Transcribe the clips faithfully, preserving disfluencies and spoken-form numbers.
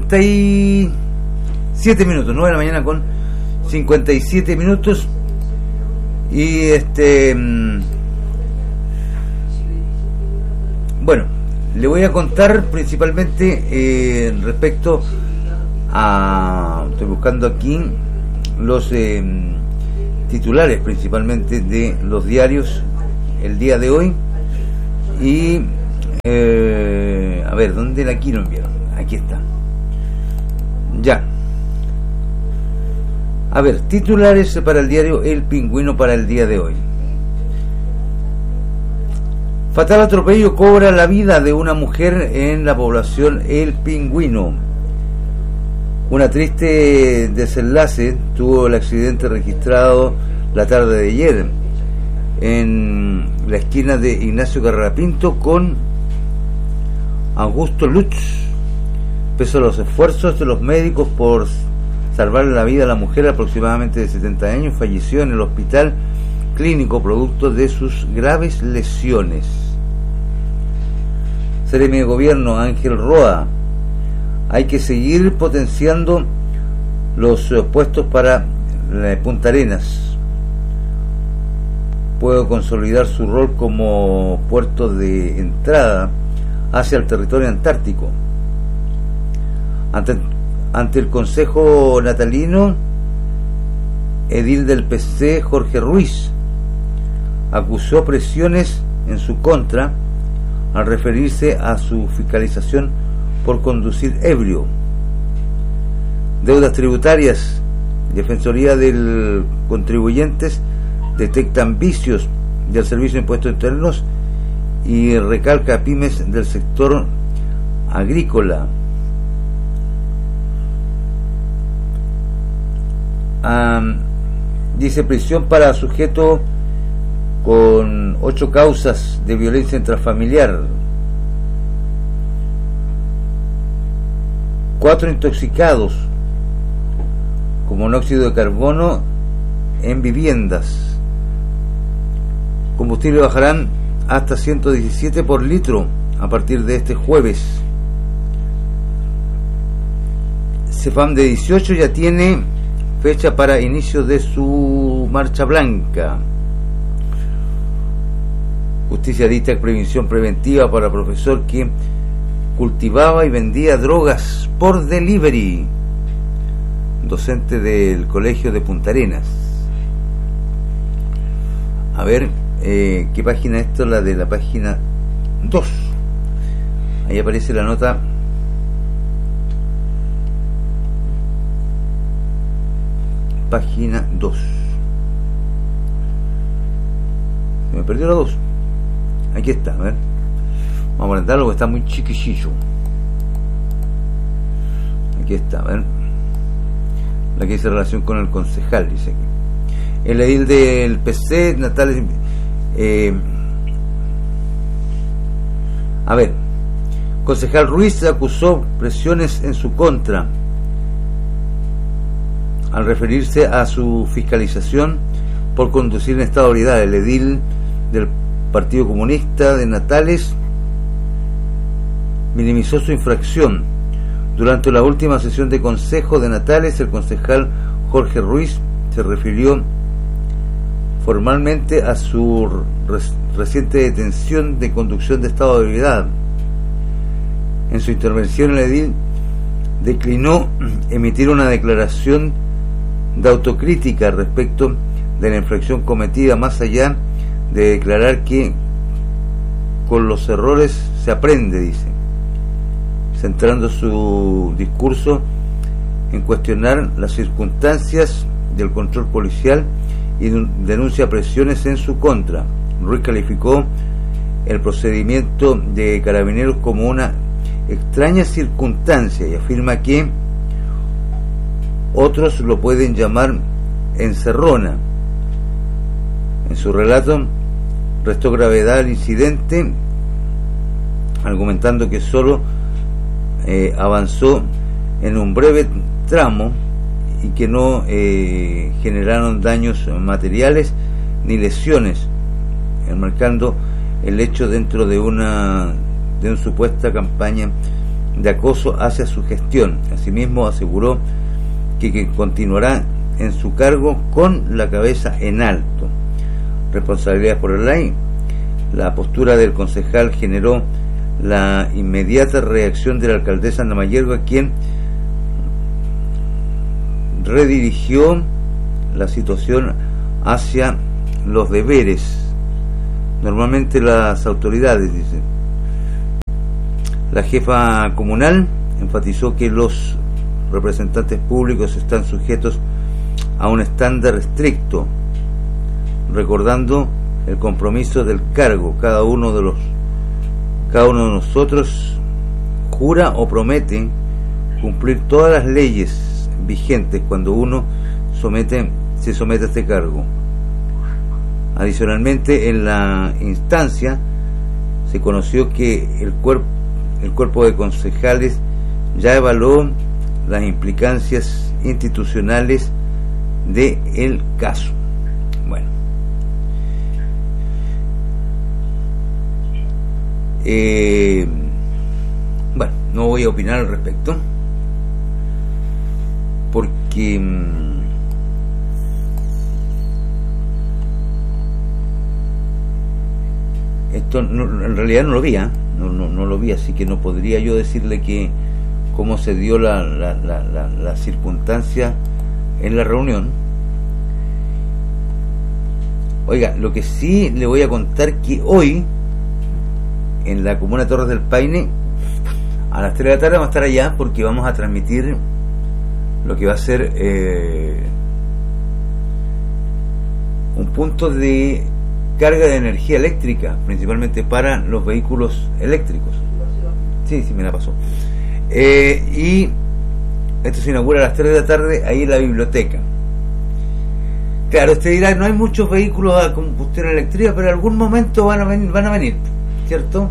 cincuenta y siete minutos, nueve de la mañana con cincuenta y siete minutos. Y este bueno, le voy a contar principalmente eh, respecto a, estoy buscando aquí los eh, titulares principalmente de los diarios el día de hoy. Y eh, a ver, ¿dónde la aquí lo enviaron? Aquí está. Ya. A ver, titulares para el diario El Pingüino para el día de hoy. Fatal atropello cobra la vida de una mujer en la población El Pingüino. Una triste desenlace tuvo el accidente registrado la tarde de ayer en la esquina de Ignacio Carrera Pinto con Augusto Lutz. Pese a los esfuerzos de los médicos por salvarle la vida a la mujer, aproximadamente de setenta años, falleció en el hospital clínico producto de sus graves lesiones. Seremi de Gobierno Ángel Roa: hay que seguir potenciando los puestos para Punta Arenas. Puede consolidar su rol como puerto de entrada hacia el territorio antártico. Ante, ante el Consejo Natalino, edil del P C Jorge Ruiz acusó presiones en su contra al referirse a su fiscalización por conducir ebrio. Deudas tributarias. Defensoría del Contribuyentes detectan vicios del Servicio de Impuestos Internos y recalca a pymes del sector agrícola. Um, dice prisión para sujeto con ocho causas de violencia intrafamiliar. Cuatro intoxicados con monóxido de carbono en viviendas. Combustible bajarán hasta ciento diecisiete por litro a partir de este jueves. Cefam de dieciocho ya tiene fecha para inicio de su marcha blanca. Justicia dicta prevención preventiva para profesor que cultivaba y vendía drogas por delivery. Docente del colegio de Punta Arenas. A ver, eh, ¿qué página es esto? La de la página dos. Ahí aparece la nota. Página dos. Se me perdió la dos. Aquí está, a ver. Vamos a ponerlo porque está muy chiquillo. Aquí está, a ver. La que dice relación con el concejal, dice aquí. El edil del P C, Natales. Eh, a ver. Concejal Ruiz acusó presiones en su contra al referirse a su fiscalización por conducir en estado de ebriedad. El edil del Partido Comunista de Natales minimizó su infracción. Durante la última sesión de consejo de Natales, el concejal Jorge Ruiz se refirió formalmente a su res- reciente detención de conducción de estado de ebriedad. En su intervención, el edil declinó emitir una declaración de autocrítica respecto de la infracción cometida, más allá de declarar que con los errores se aprende, dice, centrando su discurso en cuestionar las circunstancias del control policial y denuncia presiones en su contra. Ruiz calificó el procedimiento de Carabineros como una extraña circunstancia y afirma que otros lo pueden llamar encerrona. En su relato restó gravedad al incidente, argumentando que solo eh, avanzó en un breve tramo y que no eh, generaron daños materiales ni lesiones, enmarcando el hecho dentro de una de una supuesta campaña de acoso hacia su gestión. Asimismo, aseguró que, que continuará en su cargo con la cabeza en alto. Responsabilidades por el ley. La postura del concejal generó la inmediata reacción de la alcaldesa Ana Mayerga, quien redirigió la situación hacia los deberes. Normalmente las autoridades, dice. La jefa comunal enfatizó que los representantes públicos están sujetos a un estándar estricto, recordando el compromiso del cargo. Cada uno de los cada uno de nosotros jura o promete cumplir todas las leyes vigentes cuando uno somete se somete a este cargo. Adicionalmente, en la instancia se conoció que el cuerpo el cuerpo de concejales ya evaluó las implicancias institucionales de el caso. Bueno, eh, bueno, no voy a opinar al respecto porque mmm, esto no, en realidad no lo vi, ¿eh? no, no, no lo vi, así que no podría yo decirle que cómo se dio la, la, la, la, la circunstancia en la reunión. Oiga, lo que sí le voy a contar que hoy en la comuna de Torres del Paine a las tres de la tarde vamos a estar allá porque vamos a transmitir lo que va a ser eh, un punto de carga de energía eléctrica, principalmente para los vehículos eléctricos. Sí, sí, me la pasó. Eh, y esto se inaugura a las tres de la tarde ahí en la biblioteca. Claro, usted dirá, no hay muchos vehículos a combustión eléctrica, pero en algún momento van a venir, van a venir, ¿cierto?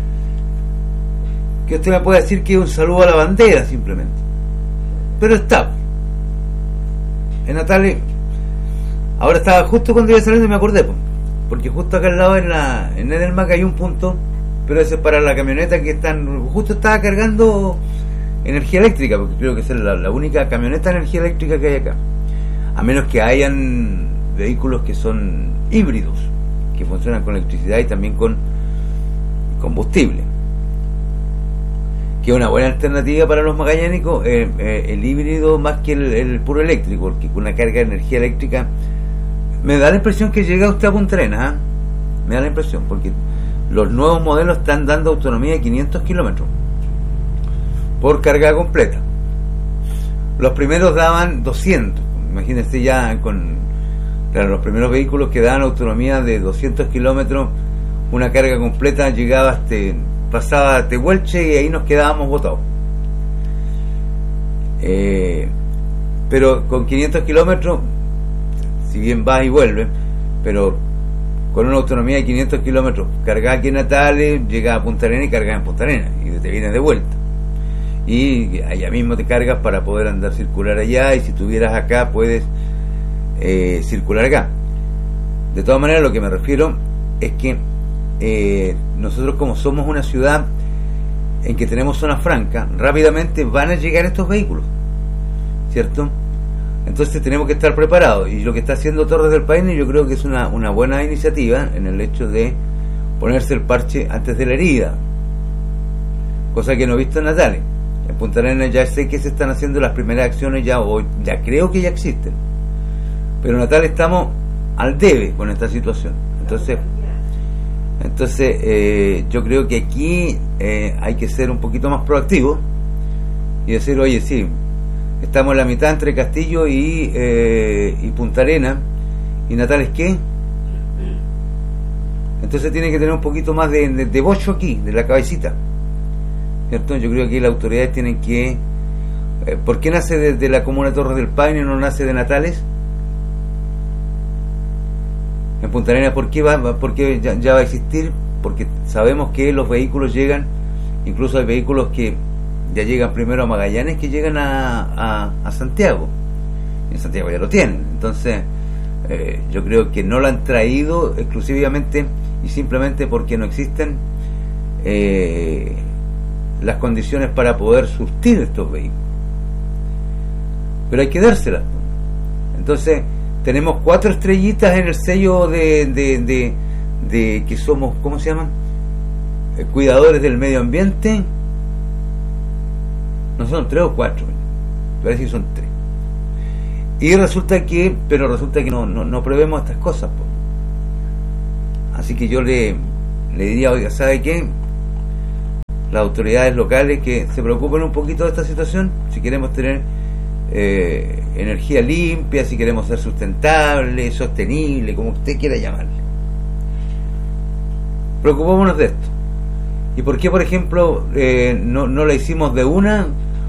Que usted me puede decir que es un saludo a la bandera simplemente, pero está en Natales. Ahora estaba justo cuando iba saliendo y me acordé, porque justo acá al lado en la en Edelmac hay un punto, pero ese es para la camioneta que están, justo estaba cargando energía eléctrica, porque creo que es la, la única camioneta de energía eléctrica que hay acá, a menos que hayan vehículos que son híbridos, que funcionan con electricidad y también con combustible, que es una buena alternativa para los magallánicos, eh, eh, el híbrido más que el, el puro eléctrico, porque con una carga de energía eléctrica me da la impresión que llega usted a Punta Arenas, ¿eh? Me da la impresión, porque los nuevos modelos están dando autonomía de quinientos kilómetros por carga completa. Los primeros daban doscientos, imagínense ya con, claro, los primeros vehículos que daban autonomía de doscientos kilómetros, una carga completa llegaba hasta, pasaba a Tehuelche y ahí nos quedábamos botados. Eh, pero con quinientos kilómetros, si bien va y vuelve, pero con una autonomía de quinientos kilómetros, cargada aquí en Natales, llega a Punta Arenas y carga en Punta Arenas y te vienes de vuelta. Y allá mismo te cargas para poder andar circular allá, y si estuvieras acá puedes eh, circular acá. De todas maneras, lo que me refiero es que eh, nosotros, como somos una ciudad en que tenemos zona franca, rápidamente van a llegar estos vehículos, ¿cierto? Entonces tenemos que estar preparados, y lo que está haciendo Torres del Paine yo creo que es una, una buena iniciativa en el hecho de ponerse el parche antes de la herida, cosa que no he visto en Natales. En Punta Arenas ya sé que se están haciendo las primeras acciones, ya o ya creo que ya existen, pero en Natales estamos al debe con esta situación. Entonces entonces eh, yo creo que aquí eh, hay que ser un poquito más proactivo y decir, oye, sí, estamos en la mitad entre Castillo y, eh, y Punta Arenas, y Natales, ¿qué? Entonces tiene que tener un poquito más de, de, de bocho aquí, de la cabecita, ¿cierto? Yo creo que las autoridades tienen que... Eh, ¿por qué nace desde la comuna de Torres del Paine y no nace de Natales? En Punta Arenas, ¿por qué, va, por qué ya, ya va a existir? Porque sabemos que los vehículos llegan, incluso hay vehículos que ya llegan primero a Magallanes que llegan a, a, a Santiago. En Santiago ya lo tienen. Entonces eh, yo creo que no lo han traído exclusivamente y simplemente porque no existen eh, las condiciones para poder surtir estos vehículos. Pero hay que dárselas. Entonces, tenemos cuatro estrellitas en el sello de, de, de, de que somos, ¿cómo se llaman? Eh, cuidadores del medio ambiente. No son tres o cuatro, parece que son tres. Y resulta que, pero resulta que no, no, no probemos estas cosas, po. Así que yo le, le diría, oiga, ¿sabe qué? Las autoridades locales que se preocupen un poquito de esta situación, si queremos tener eh, energía limpia, si queremos ser sustentable, sostenible, como usted quiera llamarle. Preocupémonos de esto. ¿Y por qué, por ejemplo, eh, no, no la hicimos de una?